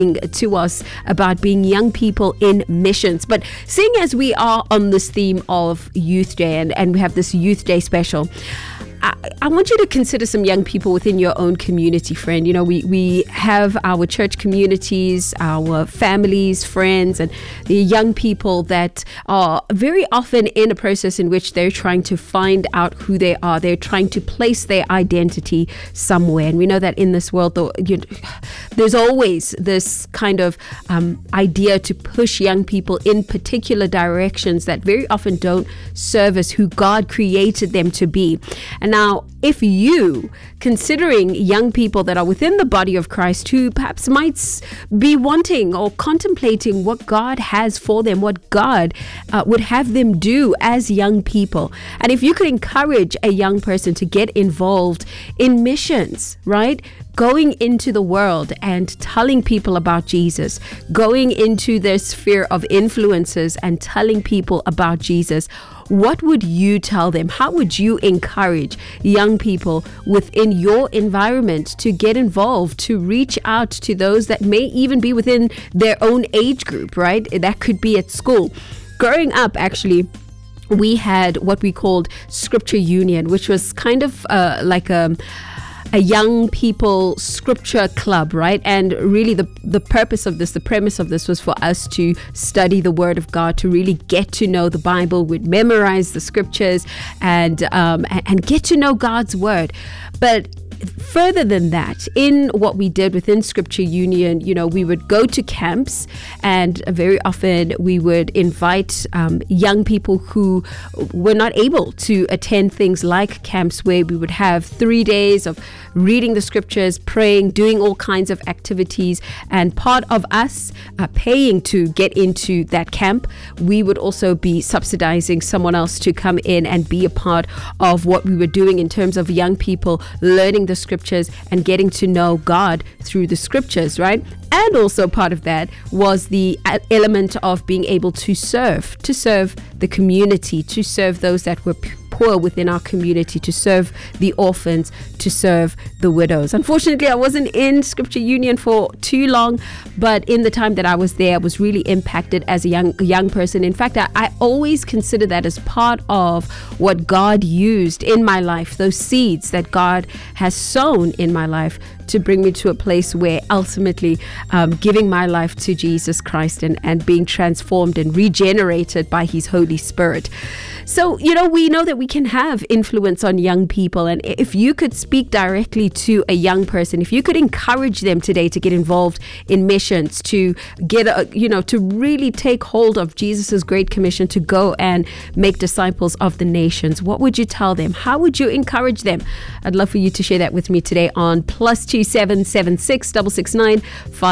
to us about being young people in missions. But seeing as we are on this theme of Youth Day and we have this Youth Day special, I want you to consider some young people within your own community, friend. You know, we have our church communities, our families, friends, and the young people that are very often in a process in which they're trying to find out who they are. They're trying to place their identity somewhere. And we know that in this world, there's always this kind of idea to push young people in particular directions that very often don't service who God created them to be. And now, if you, considering young people that are within the body of Christ who perhaps might be wanting or contemplating what God has for them, what God would have them do as young people, and if you could encourage a young person to get involved in missions, right? Going into the world and telling people about Jesus, going into their sphere of influences and telling people about Jesus, what would you tell them? How would you encourage young people within your environment to get involved, to reach out to those that may even be within their own age group, right? That could be at school. Growing up, actually, we had what we called Scripture Union, which was kind of like a young people scripture club, right? And really the purpose of this, the premise of this was for us to study the Word of God, to really get to know the Bible. We'd memorize the scriptures and get to know God's Word. But further than that, in what we did within Scripture Union, you know, we would go to camps, and very often we would invite young people who were not able to attend things like camps, where we would have 3 days of reading the scriptures, praying, doing all kinds of activities. And part of us paying to get into that camp, we would also be subsidizing someone else to come in and be a part of what we were doing in terms of young people learning the scriptures and getting to know God through the scriptures, right? And also part of that was the element of being able to serve the community, to serve those that were poor within our community, to serve the orphans, to serve the widows. Unfortunately, I wasn't in Scripture Union for too long, but in the time that I was there, I was really impacted as a young person. In fact, I always consider that as part of what God used in my life, those seeds that God has sown in my life to bring me to a place where ultimately giving my life to Jesus Christ and being transformed and regenerated by His Holy Spirit. So, you know, we know that we can have influence on young people. And if you could speak directly to a young person, if you could encourage them today to get involved in missions, to get, to really take hold of Jesus's Great Commission to go and make disciples of the nations, what would you tell them? How would you encourage them? I'd love for you to share that with me today on +2 776 669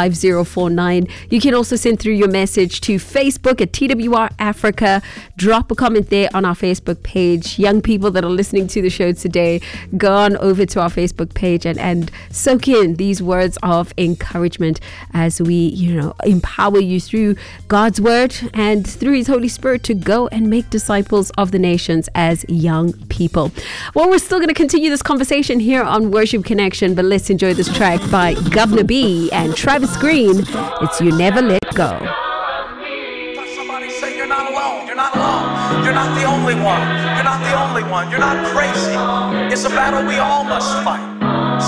5049. You can also send through your message to Facebook at TWR Africa. Drop a comment there on our Facebook page. Young people that are listening to the show today, go on over to our Facebook page and soak in these words of encouragement as we, empower you through God's word and through His Holy Spirit to go and make disciples of the nations as young people. Well, we're still going to continue this conversation here on Worship Connection, but let's enjoy this track by Governor B and Travis Green. It's You Never Let Go. Somebody say you're not alone. You're not alone. You're not the only one. You're not the only one. You're not crazy. It's a battle we all must fight.